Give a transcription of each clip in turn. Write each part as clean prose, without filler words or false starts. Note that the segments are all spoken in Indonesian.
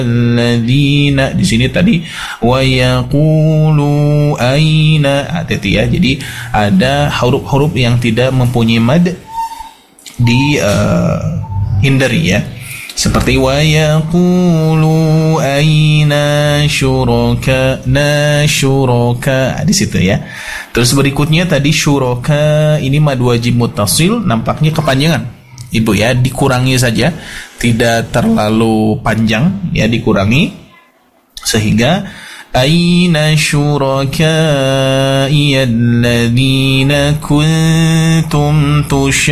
alladzina, di sini tadi wa yaqulu aina, hati-hati ya. Jadi ada huruf-huruf yang tidak mempunyai mad di hindari ya. Seperti wa yaqulu aina syuraka, na syuraka, di situ ya. Terus berikutnya tadi syuraka, ini mad wajib muttasil, nampaknya kepanjangan Ibu ya, dikurangi saja, tidak terlalu panjang ya, dikurangi sehingga aina syurakai alladzina kuntum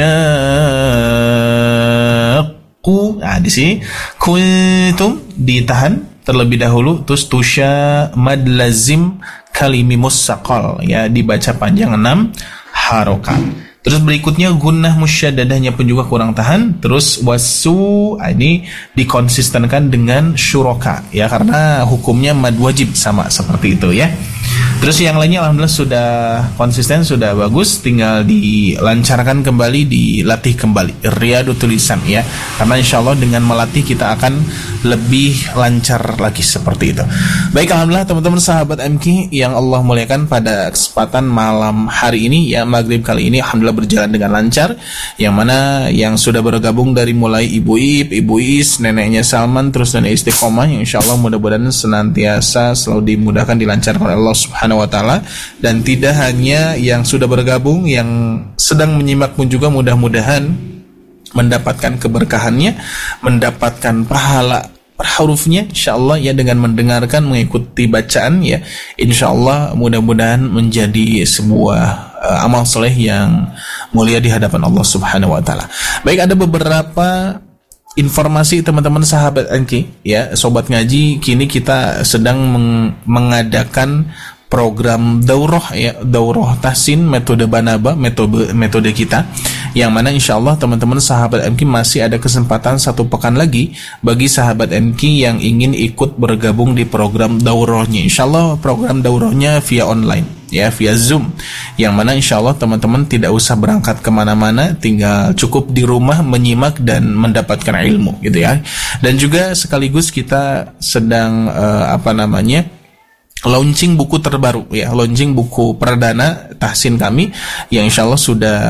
tusyaqqu. Nah, di sini kuntum ditahan terlebih dahulu, terus tusya mad lazim kalimi mussaqal ya, dibaca panjang 6 harokat. Terus berikutnya gunnah musyaddadahnya pun juga kurang tahan. Terus wasu, ini dikonsistenkan dengan syuraka ya, karena hukumnya mad wajib sama seperti itu ya. Terus yang lainnya alhamdulillah sudah konsisten, sudah bagus, tinggal dilancarkan kembali, dilatih kembali riyadhatul lisan ya, karena insyaallah dengan melatih kita akan lebih lancar lagi seperti itu. Baik, alhamdulillah teman-teman sahabat MK yang Allah muliakan, pada kesempatan malam hari ini ya, maghrib kali ini alhamdulillah berjalan dengan lancar. Yang mana yang sudah bergabung dari mulai Ibu Ip, Ibu Is, neneknya Salman, terus nenek Istiqomah, yang insyaallah mudah-mudahan senantiasa selalu dimudahkan, dilancarkan oleh Allah Subhanahu wa taala. Dan tidak hanya yang sudah bergabung, yang sedang menyimak pun juga mudah-mudahan mendapatkan keberkahannya, mendapatkan pahala per hurufnya insyaallah ya, dengan mendengarkan, mengikuti bacaan ya, insyaallah mudah-mudahan menjadi sebuah amal soleh yang mulia di hadapan Allah Subhanahu wa taala. Baik, ada beberapa informasi teman-teman sahabat NK ya, sobat ngaji, kini kita sedang mengadakan program daurah ya, daurah tahsin metode Banaba, metode kita, yang mana insyaallah teman-teman sahabat MK masih ada kesempatan 1 pekan lagi bagi sahabat MK yang ingin ikut bergabung di program daurahnya. Insyaallah program daurahnya via online ya, via Zoom, yang mana insyaallah teman-teman tidak usah berangkat kemana-mana, tinggal cukup di rumah menyimak dan mendapatkan ilmu gitu ya. Dan juga sekaligus kita sedang launching buku terbaru ya, launching buku perdana tahsin kami yang insyaallah sudah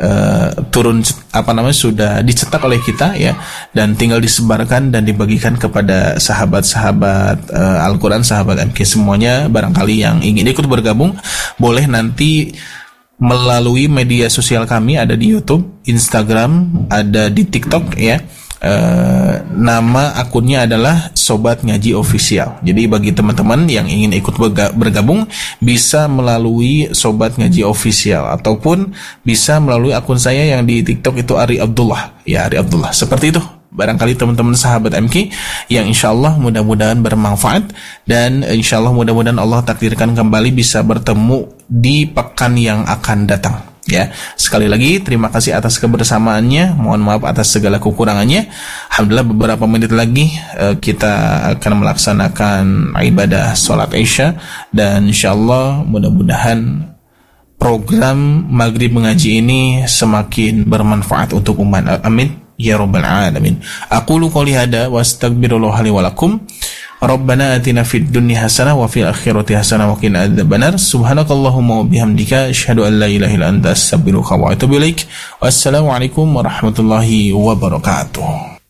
sudah dicetak oleh kita ya, dan tinggal disebarkan dan dibagikan kepada sahabat-sahabat Al-Quran, sahabat MK semuanya. Barangkali yang ingin ikut bergabung boleh nanti melalui media sosial kami, ada di YouTube, Instagram, ada di TikTok ya. Nama akunnya adalah Sobat Ngaji Official. Jadi bagi teman-teman yang ingin ikut bergabung bisa melalui Sobat Ngaji Official, ataupun bisa melalui akun saya yang di TikTok itu Ari Abdullah ya, Ari Abdullah, seperti itu. Barangkali teman-teman sahabat MK yang insyaallah mudah-mudahan bermanfaat, dan insyaallah mudah-mudahan Allah takdirkan kembali bisa bertemu di pekan yang akan datang ya. Sekali lagi terima kasih atas kebersamaannya, mohon maaf atas segala kekurangannya. Alhamdulillah beberapa menit lagi kita akan melaksanakan ibadah sholat Isya, dan insyaallah mudah-mudahan program maghrib mengaji ini semakin bermanfaat untuk umat. Amin ya rabbal alamin. Aqulu qouli hada wa astaghfirullah li wa lakum. Rabbana atina fid dunya hasanah wa fil akhirati hasanah wa qina adzabannar. Subhanakallahumma wa bihamdika asyhadu an la ilaha illa anta astaghfiruka wa atubu ilaik. Wassalamualaikum warahmatullahi wabarakatuh.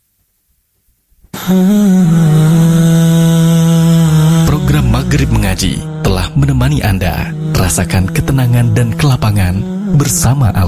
Program Maghrib Mengaji telah menemani Anda. Rasakan ketenangan dan kelapangan bersama Allah.